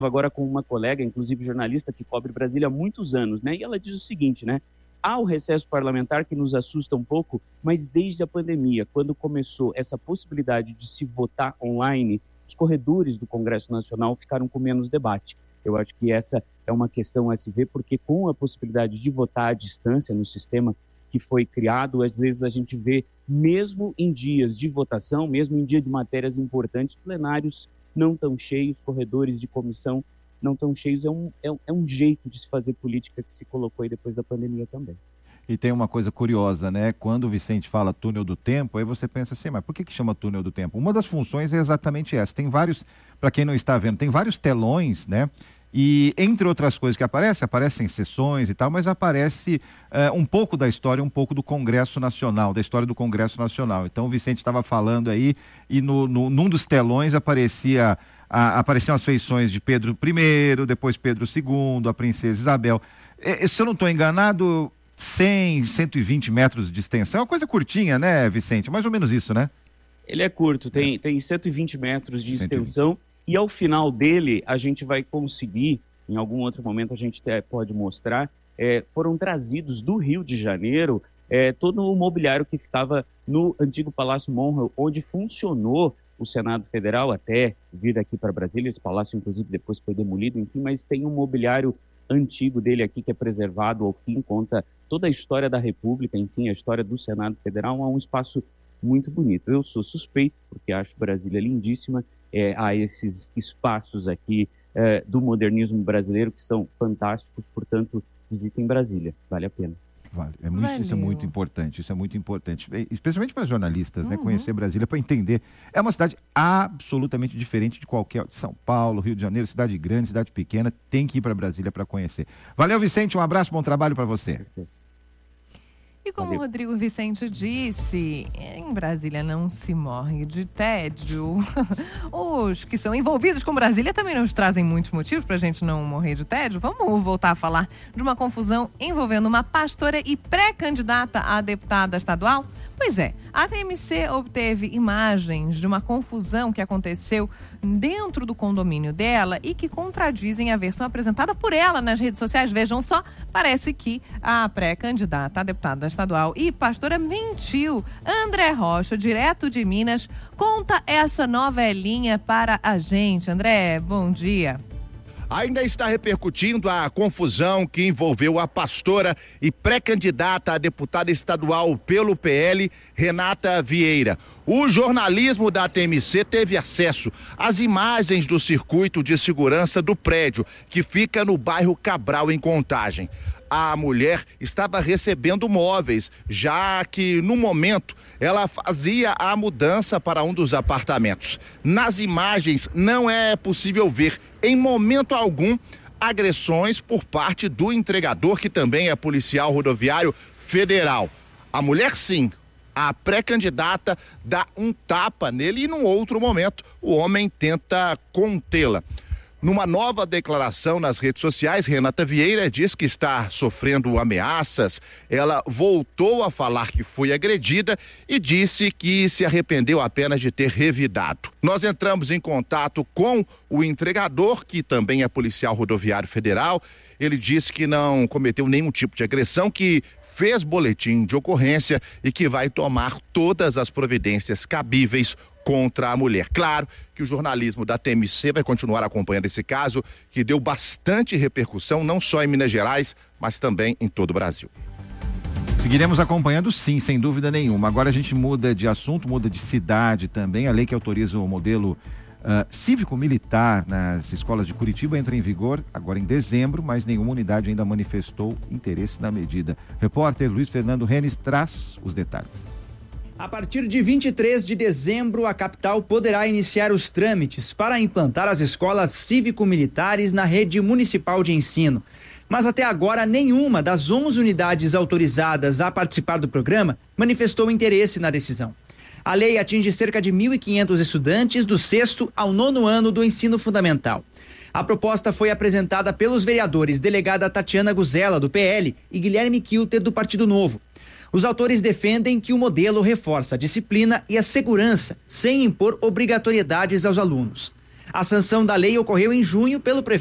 agora com uma colega, inclusive jornalista, que cobre Brasília há muitos anos, né? E ela diz o seguinte, né? Há o recesso parlamentar que nos assusta um pouco, mas desde a pandemia, quando começou essa possibilidade de se votar online, os corredores do Congresso Nacional ficaram com menos debate. Eu acho que essa é uma questão a se ver, porque com a possibilidade de votar à distância no sistema que foi criado, às vezes a gente vê, mesmo em dias de votação, mesmo em dia de matérias importantes, plenários não tão cheios, corredores de comissão não tão cheios. É um jeito de se fazer política que se colocou aí depois da pandemia também. E tem uma coisa curiosa, né? Quando o Vicente fala túnel do tempo, aí você pensa assim, mas por que chama túnel do tempo? Uma das funções é exatamente essa. Tem vários, para quem não está vendo, tem vários telões, né? E entre outras coisas que aparecem sessões e tal, mas aparece um pouco da história, um pouco do Congresso Nacional, da história do Congresso Nacional. Então o Vicente estava falando aí e num dos telões apareciam as feições de Pedro I, depois Pedro II, a princesa Isabel. Se eu não estou enganado, 100, 120 metros de extensão, é uma coisa curtinha, né, Vicente? Mais ou menos isso, né? Ele é curto, tem 120 metros de extensão. E ao final dele, a gente vai conseguir, em algum outro momento a gente pode mostrar, foram trazidos do Rio de Janeiro todo o mobiliário que ficava no antigo Palácio Monroe, onde funcionou o Senado Federal até vir aqui para Brasília. Esse palácio, inclusive, depois foi demolido, enfim, mas tem um mobiliário antigo dele aqui que é preservado, ao fim, conta toda a história da República, enfim, a história do Senado Federal. É um espaço muito bonito. Eu sou suspeito, porque acho Brasília lindíssima. Há esses espaços aqui do modernismo brasileiro que são fantásticos, portanto, visitem Brasília, vale a pena. Vale. Isso é muito importante, especialmente para jornalistas, né? Conhecer Brasília para entender. É uma cidade absolutamente diferente de qualquer São Paulo, Rio de Janeiro, cidade grande, cidade pequena, tem que ir para Brasília para conhecer. Valeu, Vicente, um abraço, bom trabalho para você. E como o Rodrigo Vicente disse, em Brasília não se morre de tédio. Os que são envolvidos com Brasília também nos trazem muitos motivos para a gente não morrer de tédio. Vamos voltar a falar de uma confusão envolvendo uma pastora e pré-candidata a deputada estadual? Pois é, a TMC obteve imagens de uma confusão que aconteceu dentro do condomínio dela e que contradizem a versão apresentada por ela nas redes sociais. Vejam só, parece que a pré-candidata a deputada estadual e pastora mentiu. André Rocha, direto de Minas, conta essa novelinha para a gente. André, bom dia. Ainda está repercutindo a confusão que envolveu a pastora e pré-candidata a deputada estadual pelo PL, Renata Vieira. O jornalismo da TMC teve acesso às imagens do circuito de segurança do prédio, que fica no bairro Cabral, em Contagem. A mulher estava recebendo móveis, já que no momento ela fazia a mudança para um dos apartamentos. Nas imagens não é possível ver em momento algum agressões por parte do entregador, que também é policial rodoviário federal. A mulher, sim, a pré-candidata, dá um tapa nele e num outro momento o homem tenta contê-la. Numa nova declaração nas redes sociais, Renata Vieira diz que está sofrendo ameaças. Ela voltou a falar que foi agredida e disse que se arrependeu apenas de ter revidado. Nós entramos em contato com o entregador, que também é policial rodoviário federal. Ele disse que não cometeu nenhum tipo de agressão, que fez boletim de ocorrência e que vai tomar todas as providências cabíveis contra a mulher. Claro que o jornalismo da TMC vai continuar acompanhando esse caso, que deu bastante repercussão, não só em Minas Gerais, mas também em todo o Brasil. Seguiremos acompanhando, sim, sem dúvida nenhuma. Agora a gente muda de assunto, muda de cidade também. A lei que autoriza o modelo cívico-militar nas escolas de Curitiba entra em vigor agora em dezembro, mas nenhuma unidade ainda manifestou interesse na medida. Repórter Luiz Fernando Renes traz os detalhes. A partir de 23 de dezembro, a capital poderá iniciar os trâmites para implantar as escolas cívico-militares na rede municipal de ensino. Mas até agora, nenhuma das 11 unidades autorizadas a participar do programa manifestou interesse na decisão. A lei atinge cerca de 1.500 estudantes do 6º ao 9º ano do ensino fundamental. A proposta foi apresentada pelos vereadores delegada Tatiana Guzella, do PL, e Guilherme Kilter, do Partido Novo. Os autores defendem que o modelo reforça a disciplina e a segurança, sem impor obrigatoriedades aos alunos. A sanção da lei ocorreu em junho pelo prefeito